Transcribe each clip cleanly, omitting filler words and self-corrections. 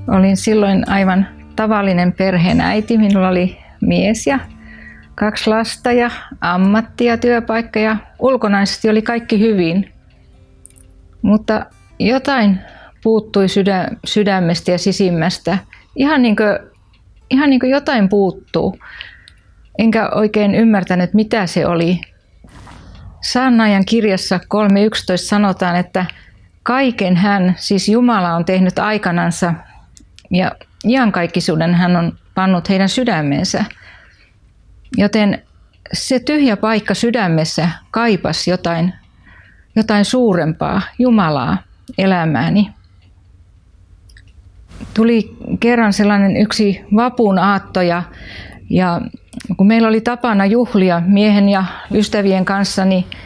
Olin silloin aivan tavallinen perheenäiti. Minulla oli mies ja 2 lasta ja ammatti ja työpaikka ja ulkonaisesti oli kaikki hyvin. Mutta jotain puuttui sydämestä ja sisimmästä. Ihan niin kuin jotain puuttuu. Enkä oikein ymmärtänyt, mitä se oli. Saarnaajan kirjassa 3.11 sanotaan, että kaiken hän, siis Jumala, on tehnyt aikanansa ja iankaikkisuuden hän on pannut heidän sydämensä. Joten se tyhjä paikka sydämessä kaipasi jotain suurempaa, Jumalaa, elämääni. Tuli kerran sellainen yksi vapun aatto ja kun meillä oli tapana juhlia miehen ja ystävien kanssa,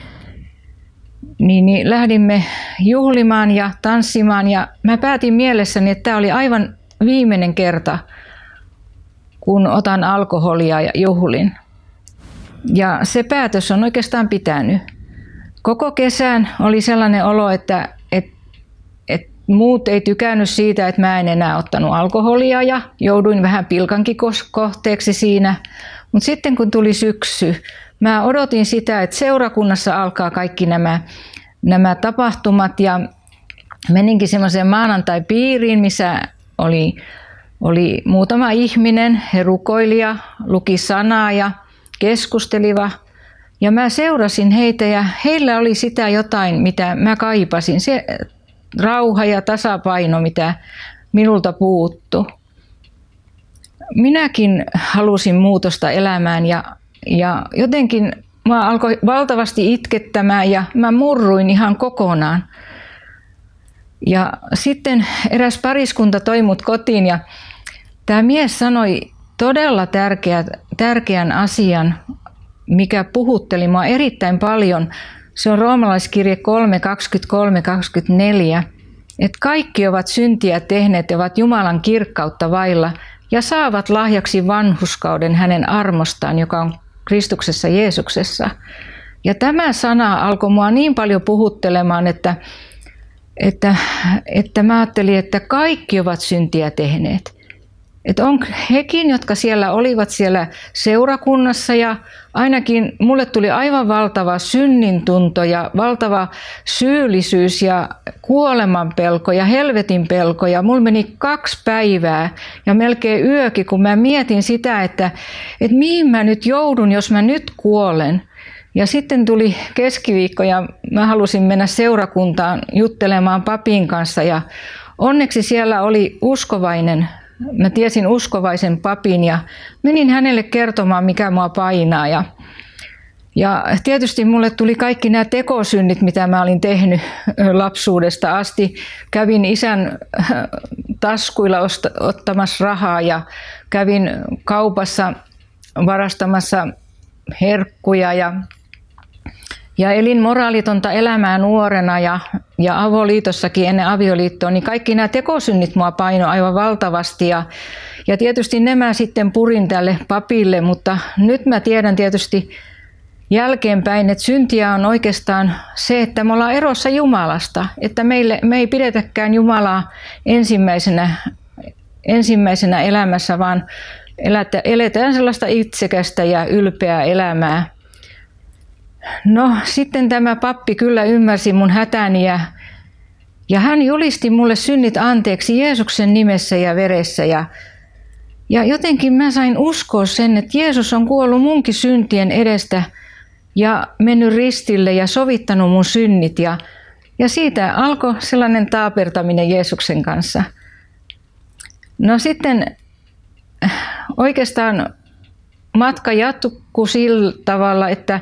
niin lähdimme juhlimaan ja tanssimaan ja mä päätin mielessäni, että tämä oli aivan viimeinen kerta, kun otan alkoholia ja juhlin. Ja se päätös on oikeastaan pitänyt. Koko kesän oli sellainen olo, että muut ei tykännyt siitä, että mä en enää ottanut alkoholia ja jouduin vähän pilkankin kohteeksi siinä. Mutta sitten kun tuli syksy, mä odotin sitä, että seurakunnassa alkaa kaikki nämä tapahtumat ja meninkin semmoiseen maanantai-piiriin, missä oli muutama ihminen, he rukoili ja luki sanaa ja keskusteliva. Ja mä seurasin heitä ja heillä oli sitä jotain, mitä mä kaipasin. Se rauha ja tasapaino, mitä minulta puuttu. Minäkin halusin muutosta elämään ja jotenkin mä alkoi valtavasti itkettämään ja mä murruin ihan kokonaan. Ja sitten eräs pariskunta toi mut kotiin ja tämä mies sanoi todella tärkeän asian, mikä puhutteli mua erittäin paljon. Se on Roomalaiskirje 3:23-24, että kaikki ovat syntiä tehneet ja ovat Jumalan kirkkautta vailla ja saavat lahjaksi vanhurskauden hänen armostaan, joka on Kristuksessa Jeesuksessa. Ja tämä sana alkoi mua niin paljon puhuttelemaan, että mä ajattelin, että kaikki ovat syntiä tehneet. Että on hekin, jotka siellä olivat siellä seurakunnassa ja ainakin mulle tuli aivan valtava synnintunto ja valtava syyllisyys ja kuoleman pelko ja helvetin pelko ja mulla meni 2 päivää ja melkein yökin, kun mä mietin sitä, että mihin mä nyt joudun, jos mä nyt kuolen. Ja sitten tuli keskiviikko ja mä halusin mennä seurakuntaan juttelemaan papin kanssa ja onneksi siellä oli uskovainen. Mä tiesin uskovaisen papin ja menin hänelle kertomaan, mikä mua painaa. Ja tietysti mulle tuli kaikki nämä tekosynnit, mitä mä olin tehnyt lapsuudesta asti. Kävin isän taskuilla ottamassa rahaa ja kävin kaupassa varastamassa herkkuja ja elin moraalitonta elämää nuorena ja avoliitossakin ennen avioliittoa, niin kaikki nämä tekosynnit mua painoi aivan valtavasti ja tietysti nämä sitten purin tälle papille, mutta nyt mä tiedän tietysti jälkeenpäin, että syntiä on oikeastaan se, että me ollaan erossa Jumalasta, että me ei pidetäkään Jumalaa ensimmäisenä elämässä, vaan eletään sellaista itsekästä ja ylpeää elämää. No sitten tämä pappi kyllä ymmärsi mun hätäni ja hän julisti mulle synnit anteeksi Jeesuksen nimessä ja veressä. Ja jotenkin mä sain uskoa sen, että Jeesus on kuollut munkin syntien edestä ja mennyt ristille ja sovittanut mun synnit. Ja siitä alkoi sellainen taapertaminen Jeesuksen kanssa. No sitten oikeastaan matka jatkui sillä tavalla, että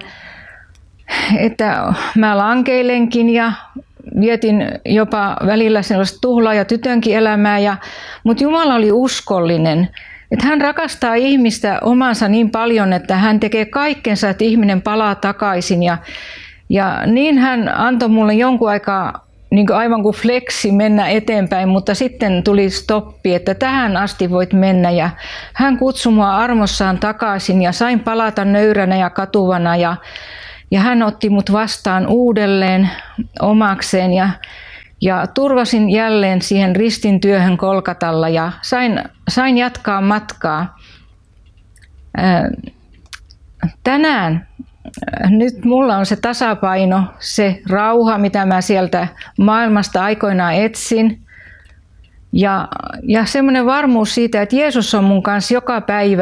mä lankeilenkin ja vietin jopa välillä sellaista tuhlaa ja tytönkin elämää, mutta Jumala oli uskollinen. Että hän rakastaa ihmistä omansa niin paljon, että hän tekee kaikkensa, että ihminen palaa takaisin. Ja niin hän antoi mulle jonkun aikaa niin kuin aivan kuin fleksi mennä eteenpäin, mutta sitten tuli stoppi, että tähän asti voit mennä. Ja hän kutsui mua armossaan takaisin ja sain palata nöyränä ja katuvana. Ja hän otti mut vastaan uudelleen omakseen Ja turvasin jälleen siihen ristin työhön Kolkatalla ja sain jatkaa matkaa. Tänään nyt mulla on se tasapaino, se rauha, mitä mä sieltä maailmasta aikoinaan etsin. Ja semmoinen varmuus siitä, että Jeesus on mun kanssa joka päivä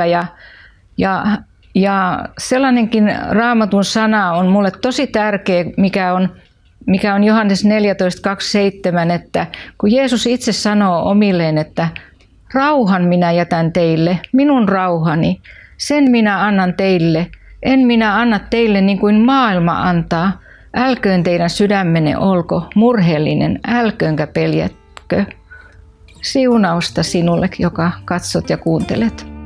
ja sellainenkin Raamatun sana on mulle tosi tärkeä, mikä on Johannes 14:27, että kun Jeesus itse sanoo omilleen, että rauhan minä jätän teille, minun rauhani, sen minä annan teille, en minä anna teille niin kuin maailma antaa, älköön teidän sydämenne olko murheellinen, älköönkä peljätkö. Siunausta sinulle, joka katsot ja kuuntelet.